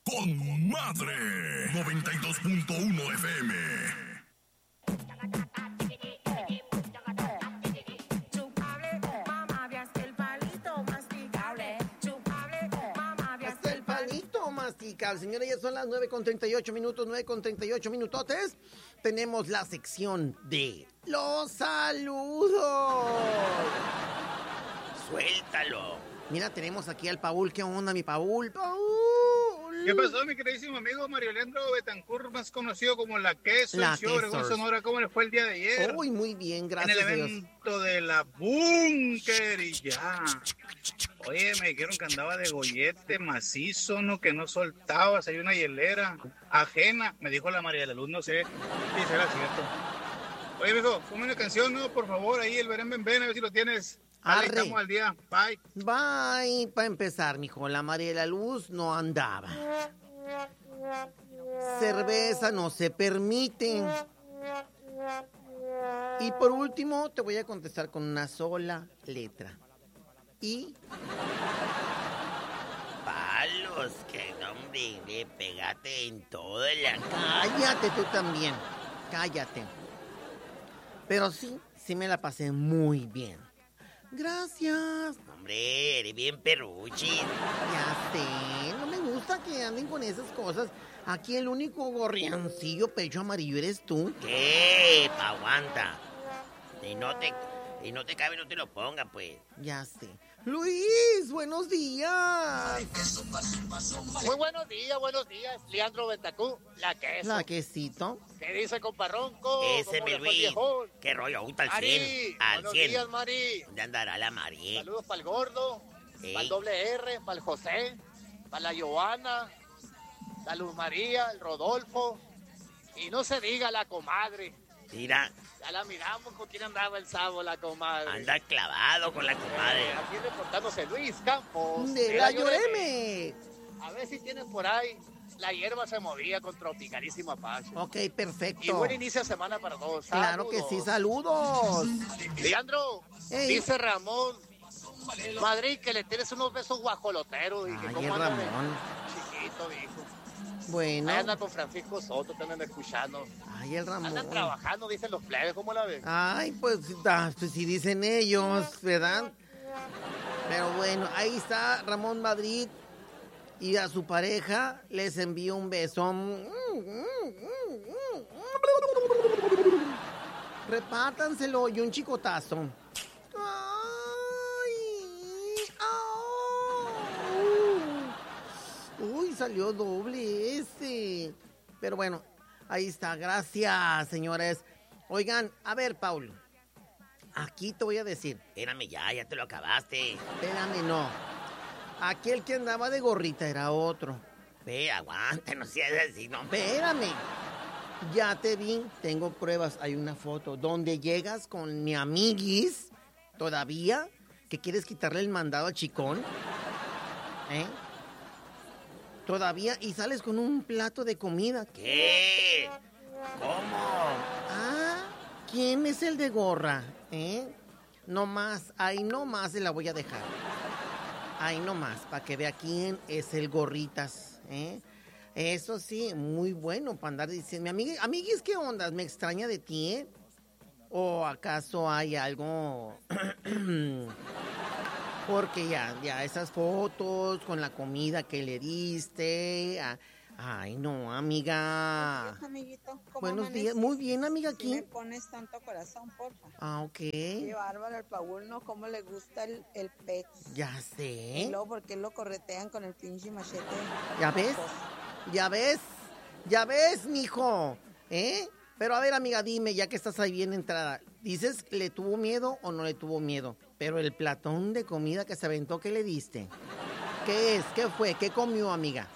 con madre. 92.1 FM. Señores, ya son las 9:38 minutos, 9:38 minutotes. Tenemos la sección de los saludos. Suéltalo. Mira, tenemos aquí al Paul. ¿Qué onda, mi Paul? Paul. ¿Qué pasó, mi queridísimo amigo Mario Leandro Betancourt, más conocido como La Queso, La en Ciudad Obregón, Queso. Sonora? ¿Cómo le fue el día de ayer? Uy, muy bien, gracias En a el Dios. evento de la Búnker y ya. Oye, me dijeron que andaba de gollete macizo, ¿no? Que no soltabas, hay una hielera ajena. Me dijo la María de la Luz, no sé si será cierto. Oye, mijo, ponme una canción, ¿no? Por favor, ahí el Berén Ben Ben, a ver si lo tienes. Vale, Arre. estamos al día. Bye. Bye. Para empezar, mijo, la María de la Luz no andaba. Cerveza no se permite. Y por último, te voy a contestar con una sola letra. Y... Palos, que nombre, le pegate en toda la Cállate tú también. Cállate. Pero sí me la pasé muy bien. Gracias. Hombre, eres bien perruchi. Ya sé, no me gusta que anden con esas cosas. Aquí el único gorriancillo pecho amarillo eres tú. ¿Qué? Aguanta. Y no te cabe, no te lo ponga, pues. Ya sé. Luis, buenos días. Muy buenos días, Leandro Betancourt, La Queso. La quesito. ¿Qué dice, comparronco? Ese, ¿Cómo mi le fue el Luis. viejón? ¿Qué rollo? Ahorita al Mari, 100. Al buenos 100. días, Mari. ¿Dónde andará la Mari? Saludos para el gordo, Sí. para el doble R, para el José, para la Joana, la Luz María, el Rodolfo. Y no se diga la comadre. Mira, Ya la miramos con quién andaba el sábado, la comadre. anda clavado con la comadre. Aquí reportándose Luis Campos. De la Lloreme. A ver si tienes por ahí. La hierba se movía con Tropicalísimo Apache. Ok, Y perfecto. buen inicio de semana para todos. Claro que sí, saludos. Leandro, Ey. dice Ramón Madrid que le tienes unos besos guajoloteros. Y que Ay, cómo el anda de Ramón. chiquito, dijo. Bueno. Ahí anda con Francisco Soto, te andan escuchando. Ay, el Ramón. Andan trabajando, dicen los plebes, ¿cómo la ves? Ay, pues si dicen ellos, ¿verdad? Pero bueno, ahí está Ramón Madrid y a su pareja les envío un beso. Repártanselo y un chicotazo. Ay, au. Uy, salió doble ese. Pero bueno, ahí está. Gracias, señores. Oigan, a ver, Paul. Aquí te voy a decir. Espérame ya te lo acabaste. Espérame, no. Aquel que andaba de gorrita era otro. Ve, aguanta, no seas así, no. Espérame. Ya te vi, tengo pruebas. Hay una foto donde llegas con mi amiguis. ¿Todavía? ¿Que quieres quitarle el mandado al chicón? ¿Eh? Todavía, y sales con un plato de comida. ¿Qué? ¿Cómo? Ah, ¿quién es el de gorra? No más, ahí no más se la voy a dejar. Ahí no más, para que vea quién es el gorritas, Eso sí, muy bueno para andar diciendo. Amiguis, ¿qué onda? ¿Me extraña de ti, ¿O acaso hay algo? Porque ya esas fotos con la comida que le diste. Ay, no, amiga. Buenos días, amiguito. ¿Cómo Buenos días. amaneces? Muy bien, amiga, Si aquí. me pones tanto corazón, porfa. Ok. Qué bárbaro el Paul, ¿no? Cómo le gusta el pet. Ya Y sé. luego, ¿por qué lo corretean con el pinche machete? ¿Ya ves? Ya ves, mijo. Pero a ver, amiga, dime, ya que estás ahí bien entrada. ¿Dices le tuvo miedo o no le tuvo miedo? Pero el platón de comida que se aventó, ¿qué le diste? ¿Qué es? ¿Qué fue? ¿Qué comió, amiga?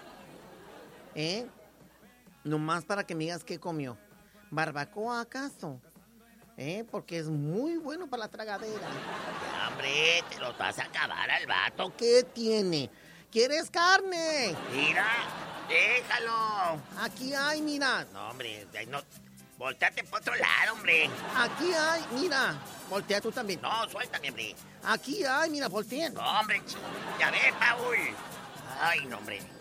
Nomás para que me digas qué comió. ¿Barbacoa acaso? Porque es muy bueno para la tragadera. Ya, hombre, te lo vas a acabar al vato. ¿Qué tiene? ¿Quieres carne? Mira, déjalo. Aquí hay, mira. No, hombre, no. Volteate por otro lado, hombre. Aquí hay, mira. Voltea tú también. No, suéltame, hombre. Aquí hay, mira, voltea. No, hombre, ya ves, Paul. Ay, no, hombre.